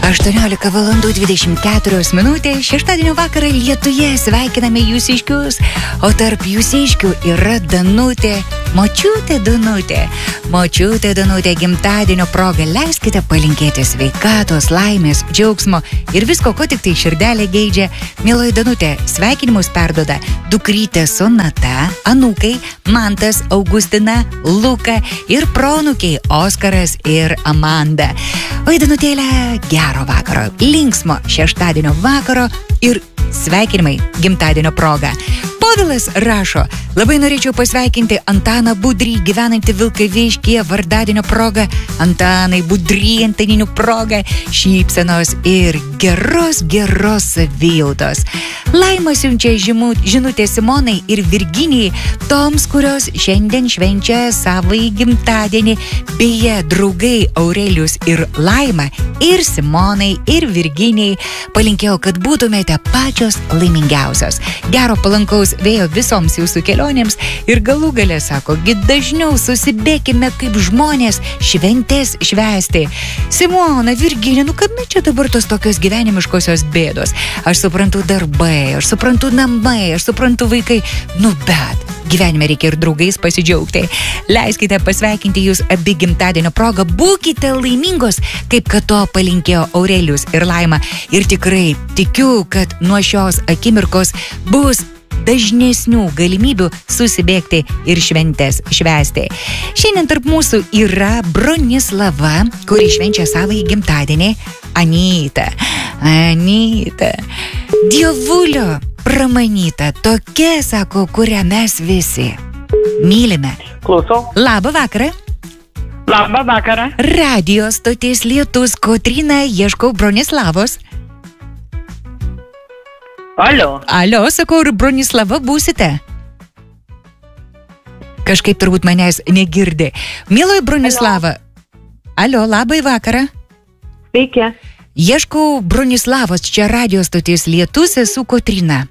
18 valandų 24 minutės, šeštadienio vakarą Lietuje sveikiname jūsiškius, o tarp jūsiškių yra Danutė, močiutė Danutė. Močiutė Danutė gimtadienio proga leiskite palinkėti sveikatos, laimės, džiaugsmo ir visko, ko tik tai širdelė geidžia. Mieloji Danutė, sveikinimus perduoda dukrytė Sonata, anūkai Mantas, Augustina, Luka ir proanūkiai Oskaras ir Amanda. Oi, Danutėlė, gero vakaro, linksmo šeštadienio vakaro ir sveikinimai gimtadienio proga. Povilas rašo, labai norėčiau pasveikinti Antaną Budrį, gyvenantį Vilkaviškyje vardadienio proga. Antanai Budrį, antaninių proga, šypsenos ir geros savijautos. Laima siunčia žinutė Simonai ir Virginijai, toms, kurios šiandien švenčia savąjį gimtadienį. Beje, draugai Aurelijus ir Laima, ir Simonai, ir Virginijai palinkėjau, kad būtumėte pačios laimingiausios. Gero palankaus vėjo visoms jūsų kelionėms ir galų gale, sako, dažniau susibėkime kaip žmonės šventės švęsti. Simona, Virginija, kada čia dabar tos tokios gyvenimiškosios bėdos? Aš suprantu darbai, aš suprantu namai, aš suprantu vaikai, bet gyvenime reikia ir draugais pasidžiaugti. Leiskite pasveikinti jūs abi gimtadienio progą, būkite laimingos, kaip kad to palinkėjo Aurelijus ir Laima. Ir tikrai tikiu, kad nuo šios akimirkos bus dažnesnių galimybių susibėgti ir šventės švęsti. Šiandien tarp mūsų yra Bronislava, kuri švenčia savąjį gimtadienį. Anyta, dievulio pramanyta, tokia, sako, kurią mes visi mylime. Klausau. Labą vakarą. Labą vakarą. Radio stotis Lietus, Kotryna, ieškau Bronislavos. Alio, sakau, ir Bronislava būsite? Kažkaip turbūt manęs negirdi. Mieloji Bronislava. Alio, labai vakarą. Sveiki. Ieškau Bronislavos, čia radio stotis Lietus, esu Kotryna.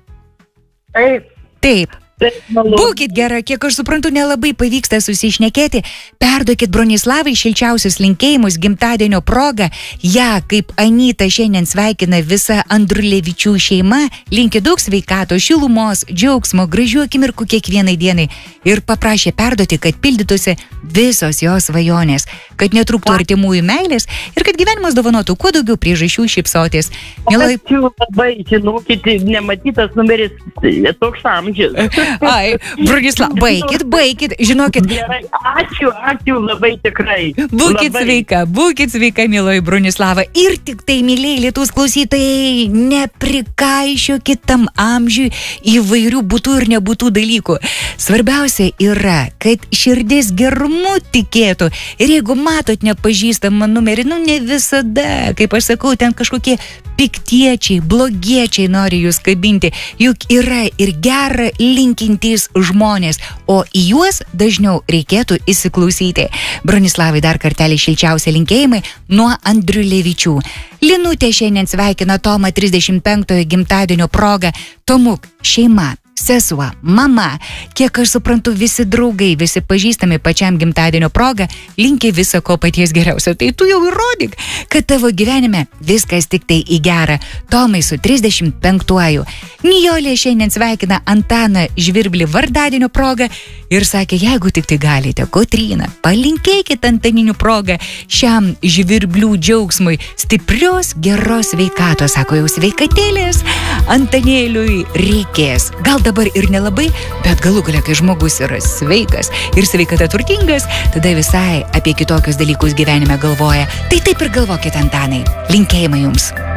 Taip. Būkit gera, kiek aš suprantu, nelabai pavyksta susišnekėti. Perduokit Bronislavai šilčiausius linkėjimus gimtadienio proga. Ja, kaip Anyta šiandien sveikina visa Andrulevičių šeima, linki daug sveikatos, šilumos, džiaugsmo, gražių akimirkų kiekvienai dienai. Ir paprašė perduoti, kad pildytųsi visos jos svajonės, kad netrūktų artimųjų meilės ir kad gyvenimas dovanotų kuo daugiau priežasčių šypsotis. Ačiū labai, žinokit, nematytas numeris, toks amžius. Ai, Bronislava, baikit, žinokit. Gerai, ačiū labai tikrai. Būkit sveika, mieloji Bronislava. Ir tik tai, mylėjai Lietuvos klausytojai, neprikaišiokit tam amžiui įvairių būtų ir nebūtų dalykų. Svarbiausia yra, kad širdis gerumu tikėtų. Ir jeigu matot nepažįstamą numerį, ne visada, kaip aš sakau, ten kažkokie piktiečiai, blogiečiai nori jūs kabinti. Juk yra ir gera linkintys žmonės, o į juos dažniau reikėtų įsiklausyti. Bronislavai dar kartelį šilčiausia linkėjimai nuo Andriulevičių. Linutė šiandien sveikina Tomą 35-ojo gimtadienio proga. Tomuk, šeima, sesuo, mama, kiek aš suprantu, visi draugai, visi pažįstami pačiam gimtadienio proga, linki viso ko paties geriausio. Tai tu jau įrodyk, kad tavo gyvenime viskas tik tai į gerą. Tomai su 35-uoju. Nijolė šiandien sveikina Antaną Žvirblį vardadienio proga ir sakė, jeigu tik tai galite, Kotryna, palinkėkit Antaninių progą šiam Žvirblių džiaugsmui stiprios, geros sveikatos, sako jau sveikatėlės, Antanėliui reikės. Gal dabar ir nelabai, bet galų gale, kai žmogus yra sveikas ir sveikata turtingas, tada visai apie kitokius dalykus gyvenime galvoja. Tai taip ir galvokit, Antanai. Linkėjimai jums.